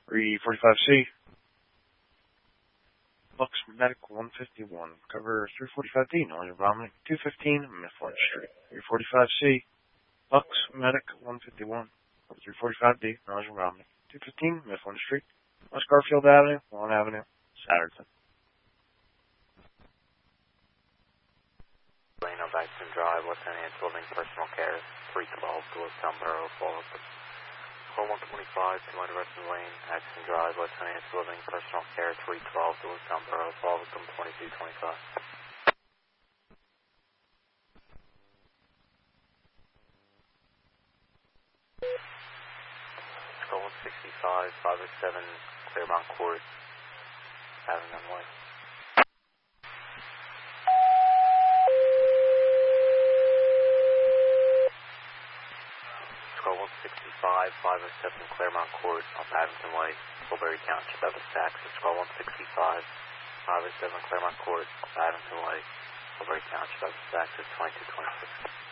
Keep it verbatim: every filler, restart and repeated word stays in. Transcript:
three forty-five C. Bucks Medic one fifty-one. Cover three forty-five D, Knowledge of Romney, two fifteen Mifflin Street. three forty-five C. Bucks Medic one fifty-one. Cover three forty-five D, Knowledge of Romney, two fifteen Mifflin Street. West Garfield Avenue, Lawn Avenue, Saturday. Lane of Baxton Drive, Lieutenant Building Personal Care, three twelve, Doylestown Borough, Fullerton. four one twenty-five, two hundred Western Lane, Axton Drive, Lieutenant Building Personal Care, three twelve, Doylestown Borough, Fullerton, twenty-two twenty-five. Skull one sixty-five, five oh seven, Claremont Court, Avenue Way. Skull one sixty-five, five oh seven, Claremont Court, off Abington Way, Tilbury Township, Evan Saxon. Skull one sixty-five, five oh seven, Claremont Court, off Abington Way, Tilbury Township, Evan Saxon, twenty-two twenty-six.